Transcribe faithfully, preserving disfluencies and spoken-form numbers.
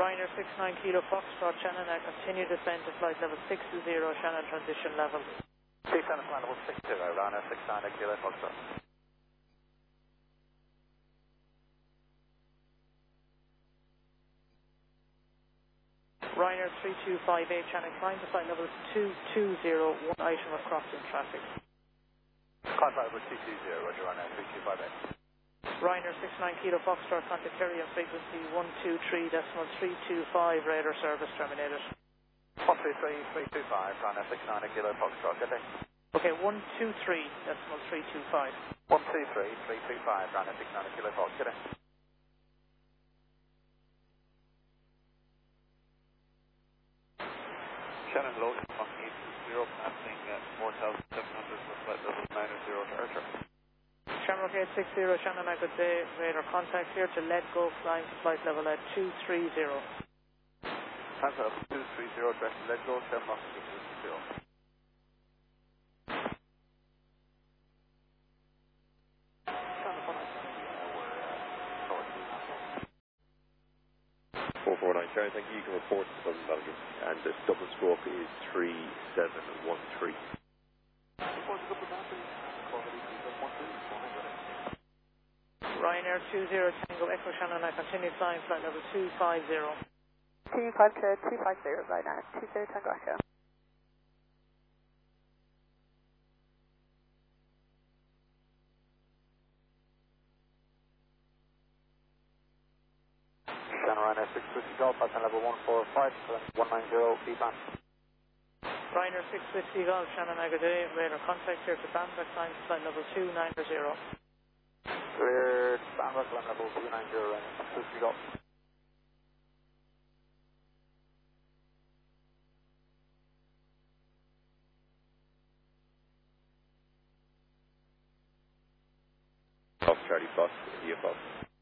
Ryanair six nine Kilo Foxtrot, Shannon, I continue descent to flight level six zero, Shannon transition level. Descent to flight level six zero, Ryanair six nine Kilo Foxtrot. Ryanair three two five eight, Shannon, climb to flight level two two zero, one item of crossing traffic. Climb flight level two two zero, Roger, Ryanair three two five eight. Ryanair six nine Kilo Foxtrot, contact carrier frequency one two three decimal three two five, radar service terminated. one two three three two five, Ryanair six nine Kilo Foxtrot, good day. Okay, one two three decimal three two five. one two three three two five, Ryanair six nine Kilo Fox, good day. Shannon low, eight zero, passing uh, four thousand seven hundred for flight level nine zero to Archer. Shamrock eight six zero, Shannon, I good day, radar contact here to let go, flying to flight level at two three zero. Flight level two three zero, direct to let go, Shamrock six zero. four four nine, Sharon, thank you. You can report to Dublin Manager, and the Dublin stroke is three seven one three. Ryanair two zero Tango Echo, Shannon, I continue flying flight level two five zero. two five zero, two five zero, Ryanair two zero Tango Echo. Shannon, Ryanair six fifty Golf, passing level one four five, one nine zero, B-band. Ryanair six fifty Golf, Shannon, I good day, radar contact here to Bamberg, flying to flight level two nine zero. Clear, Bamberg, climb level two nine zero, Ryanair six fifty Golf. Off Charlie Fox, India Fox.